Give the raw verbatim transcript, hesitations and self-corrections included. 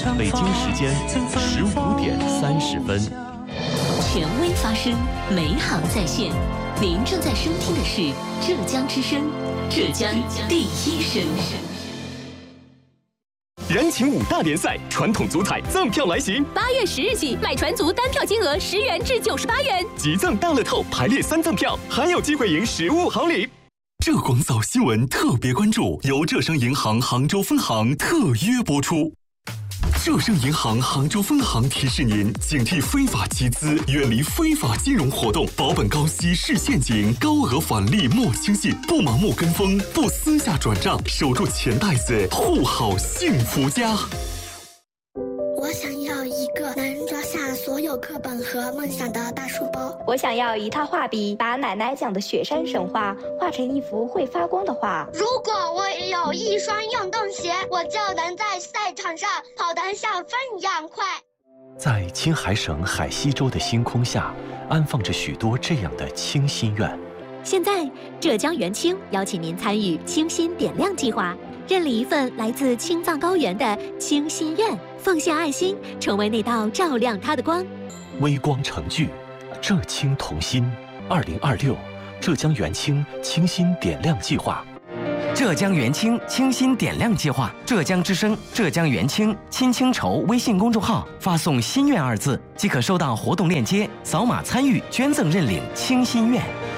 北京时间十五点三十分。 权威发声，美好在线。您正在收听的是浙江之声，浙江第一声。 人情五大联赛，传统足彩赠票来袭。 八月十日起，买船足单票金额十元至九十八元， 即赠大乐透排列三赠票，还有机会赢实物好礼。浙广早新闻特别关注，由浙商银行杭州分行特约播出。浙商银行杭州分行提示您：警惕非法集资，远离非法金融活动，保本高息是陷阱，高额返利莫轻信，不盲目跟风，不私下转账，守住钱袋子，护好幸福家。 我想要一个能装下所有课本和梦想的大书包。 我想要一套画笔，把奶奶讲的雪山神话画成一幅会发光的画。 如果我有一双运动鞋，我就能在赛场上跑得像风一样快。 在青海省海西州的星空下，安放着许多这样的清心愿。 现在，浙江元清邀请您参与清心点亮计划，认领一份来自青藏高原的清心愿，奉献爱心，成为那道照亮它的光。 微光成炬，浙青同心。二零二六，浙江元清清心点亮计划。 浙江元清清心点亮计划，浙江之声、浙江元清亲清筹微信公众号发送“心愿”二字，即可收到活动链接，扫码参与捐赠认领清心愿。